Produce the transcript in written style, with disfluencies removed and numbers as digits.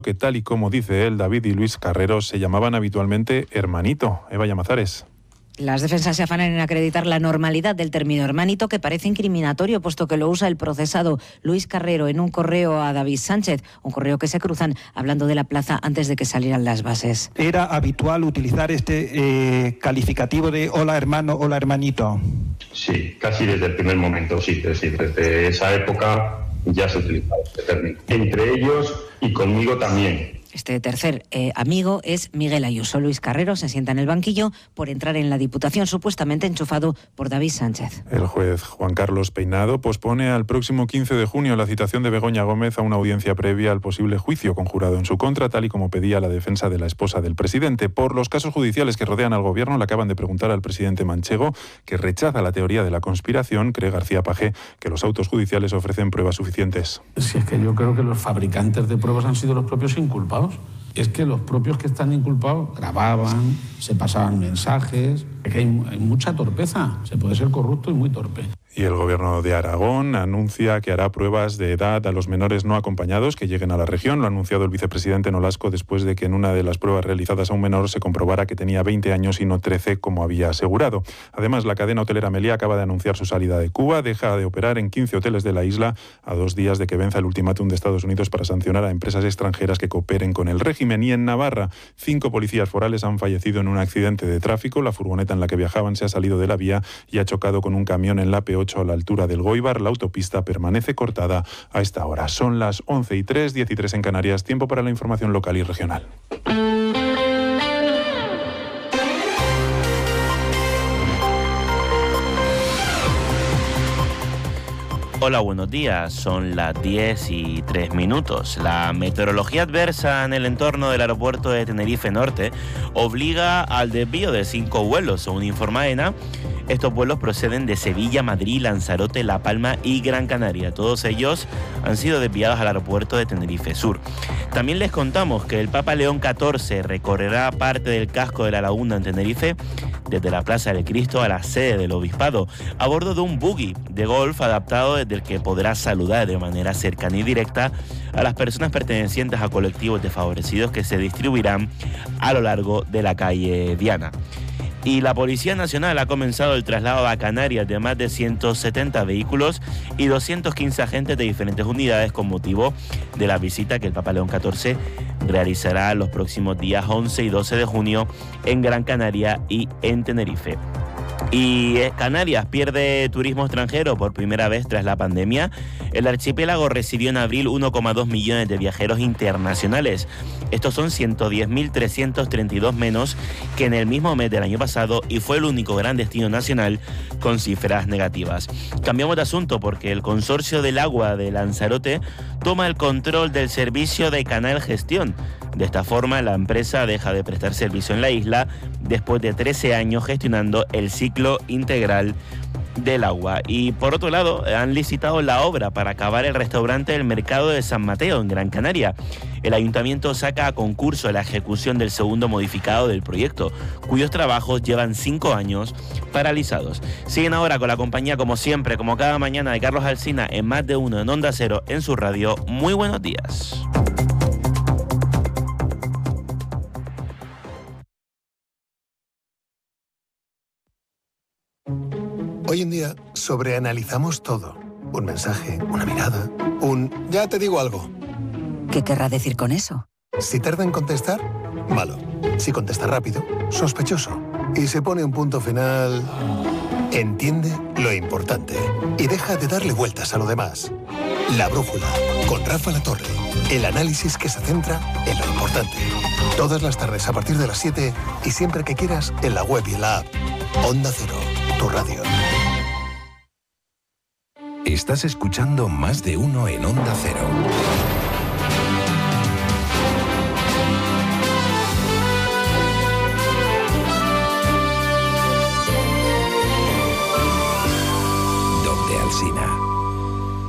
que tal y como dice él, David y Luis Carrero se llamaban habitualmente hermanito. Eva Llamazares. Las defensas se afanan en acreditar la normalidad del término hermanito, que parece incriminatorio, puesto que lo usa el procesado Luis Carrero en un correo a David Sánchez, un correo que se cruzan hablando de la plaza antes de que salieran las bases. ¿Era habitual utilizar este calificativo de hola hermano, hola hermanito? Sí, casi desde el primer momento, sí, desde esa época ya se utilizaba este término. Entre ellos y conmigo también. Este tercer amigo es Miguel Ayuso. Luis Carrero se sienta en el banquillo por entrar en la Diputación, supuestamente enchufado por David Sánchez. El juez Juan Carlos Peinado pospone al próximo 15 de junio la citación de Begoña Gómez a una audiencia previa al posible juicio conjurado en su contra, tal y como pedía la defensa de la esposa del presidente. Por los casos judiciales que rodean al gobierno, le acaban de preguntar al presidente manchego, que rechaza la teoría de la conspiración. Cree García Pagé que los autos judiciales ofrecen pruebas suficientes. Si es que yo creo que los fabricantes de pruebas han sido los propios inculpados. Es que los propios que están inculpados grababan, se pasaban mensajes, es que hay mucha torpeza, se puede ser corrupto y muy torpe. Y el gobierno de Aragón anuncia que hará pruebas de edad a los menores no acompañados que lleguen a la región. Lo ha anunciado el vicepresidente Nolasco después de que en una de las pruebas realizadas a un menor se comprobara que tenía 20 años y no 13, como había asegurado. Además, la cadena hotelera Meliá acaba de anunciar su salida de Cuba. Deja de operar en 15 hoteles de la isla a 2 días de que venza el ultimátum de Estados Unidos para sancionar a empresas extranjeras que cooperen con el régimen. Y en Navarra, 5 policías forales han fallecido en un accidente de tráfico. La furgoneta en la que viajaban se ha salido de la vía y ha chocado con un camión en la P8 a la altura del Goibar. La autopista permanece cortada a esta hora. Son las 11:03, 10:03 en Canarias. Tiempo para la información local y regional. Hola, buenos días. Son las 10:03. La meteorología adversa en el entorno del aeropuerto de Tenerife Norte obliga al desvío de 5 vuelos, según informa AENA. Estos vuelos proceden de Sevilla, Madrid, Lanzarote, La Palma y Gran Canaria. Todos ellos han sido desviados al aeropuerto de Tenerife Sur. También les contamos que el Papa León XIV recorrerá parte del casco de la laguna en Tenerife, desde la Plaza del Cristo a la sede del Obispado, a bordo de un buggy de golf adaptado desde el que podrá saludar de manera cercana y directa a las personas pertenecientes a colectivos desfavorecidos que se distribuirán a lo largo de la calle Diana. Y la Policía Nacional ha comenzado el traslado a Canarias de más de 170 vehículos y 215 agentes de diferentes unidades con motivo de la visita que el Papa León XIV realizará los próximos días 11 y 12 de junio en Gran Canaria y en Tenerife. Y Canarias pierde turismo extranjero por primera vez tras la pandemia. El archipiélago recibió en abril 1,2 millones de viajeros internacionales. Estos son 110.332 menos que en el mismo mes del año pasado y fue el único gran destino nacional con cifras negativas. Cambiamos de asunto porque el Consorcio del Agua de Lanzarote toma el control del servicio de Canal Gestión. De esta forma, la empresa deja de prestar servicio en la isla después de 13 años gestionando el ciclo integral del agua. Y por otro lado, han licitado la obra para acabar el restaurante del Mercado de San Mateo en Gran Canaria. El ayuntamiento saca a concurso la ejecución del segundo modificado del proyecto, cuyos trabajos llevan 5 años paralizados. Siguen ahora con la compañía, como siempre, como cada mañana, de Carlos Alsina en Más de Uno en Onda Cero en su radio. Muy buenos días. Hoy en día sobreanalizamos todo. Un mensaje, una mirada, ya te digo algo. ¿Qué querrá decir con eso? Si tarda en contestar, malo. Si contesta rápido, sospechoso. Y se pone un punto final... Entiende lo importante y deja de darle vueltas a lo demás. La Brújula, con Rafa La Torre. El análisis que se centra en lo importante. Todas las tardes a partir de las 7 y siempre que quieras en la web y en la app. Onda Cero, tu radio. Estás escuchando Más de Uno en Onda Cero.